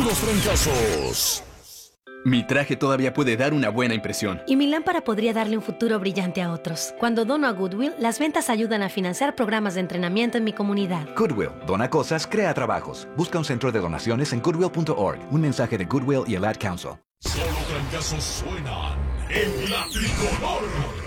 los trancazos. Mi traje todavía puede dar una buena impresión. Y mi lámpara podría darle un futuro brillante a otros. Cuando dono a Goodwill, las ventas ayudan a financiar programas de entrenamiento en mi comunidad. Goodwill, dona cosas, crea trabajos. Busca un centro de donaciones en goodwill.org. Un mensaje de Goodwill y el Ad Council. Solo trancazos suenan en la tricolor.